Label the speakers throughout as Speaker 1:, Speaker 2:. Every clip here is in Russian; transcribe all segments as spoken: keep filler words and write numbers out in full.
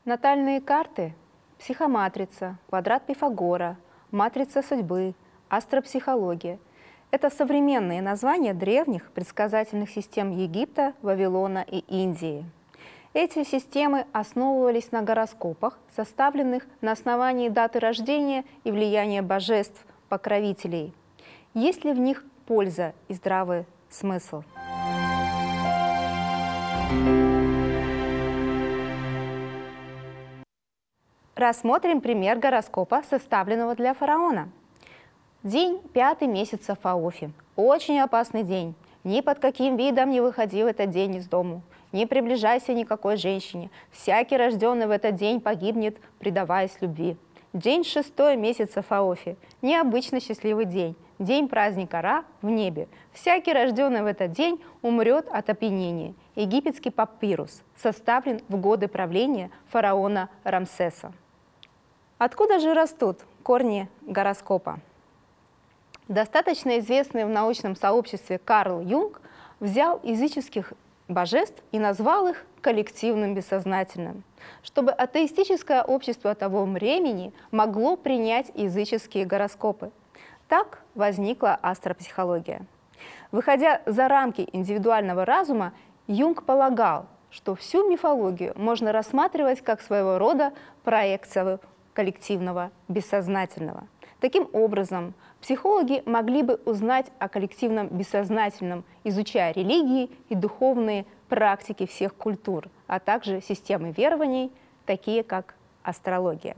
Speaker 1: Натальные карты, психоматрица, квадрат Пифагора, матрица судьбы, астропсихология – это современные названия древних предсказательных систем Египта, Вавилона и Индии. Эти системы основывались на гороскопах, составленных на основании даты рождения и влияния божеств, покровителей. Есть ли в них польза и здравый смысл? Рассмотрим пример гороскопа, составленного для фараона. День пятый месяца Фаофи. Очень опасный день. Ни под каким видом не выходи в этот день из дому. Не приближайся никакой женщине. Всякий рожденный в этот день погибнет, предаваясь любви. День шестой месяца Фаофи. Необычно счастливый день. День праздника Ра в небе. Всякий рожденный в этот день умрет от опьянения. Египетский папирус составлен в годы правления фараона Рамсеса. Откуда же растут корни гороскопа? Достаточно известный в научном сообществе Карл Юнг взял языческих божеств и назвал их коллективным бессознательным, чтобы атеистическое общество того времени могло принять языческие гороскопы. Так возникла астропсихология. Выходя за рамки индивидуального разума, Юнг полагал, что всю мифологию можно рассматривать как своего рода проекцию коллективного бессознательного. Таким образом, психологи могли бы узнать о коллективном бессознательном, изучая религии и духовные практики всех культур, а также системы верований, такие как астрология.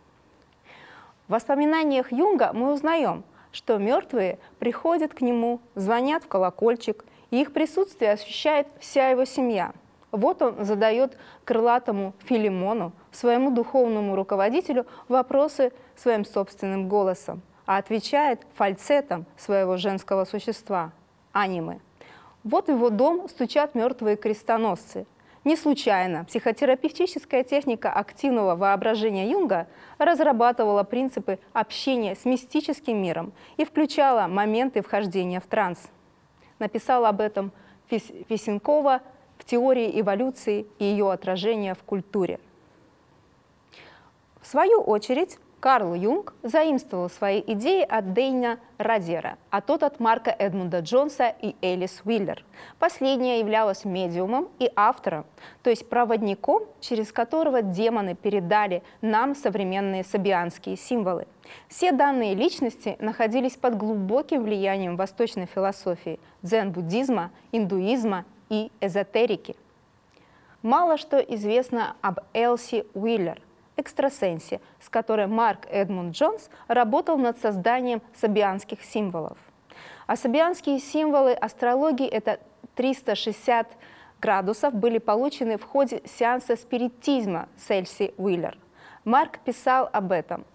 Speaker 1: В воспоминаниях Юнга мы узнаем, что мертвые приходят к нему, звонят в колокольчик, и их присутствие ощущает вся его семья. Вот он задает крылатому Филимону, своему духовному руководителю, вопросы своим собственным голосом, а отвечает фальцетом своего женского существа – анимы. Вот в его дом стучат мертвые крестоносцы. Не случайно психотерапевтическая техника активного воображения Юнга разрабатывала принципы общения с мистическим миром и включала моменты вхождения в транс. Написала об этом Фесенкова в теории эволюции и ее отражения в культуре. В свою очередь, Карл Юнг заимствовал свои идеи от Дейна Радера, а тот от Марка Эдмунда Джонса и Элис Уиллер. Последняя являлась медиумом и автором, то есть проводником, через которого демоны передали нам современные сабианские символы. Все данные личности находились под глубоким влиянием восточной философии, дзен-буддизма, индуизма и эзотерики. Мало что известно об Элси Уиллер, экстрасенсе, с которой Марк Эдмунд Джонс работал над созданием сабианских символов. А сабианские символы астрологии – это триста шестьдесят градусов, были получены в ходе сеанса спиритизма с Элси Уиллер. Марк писал об этом.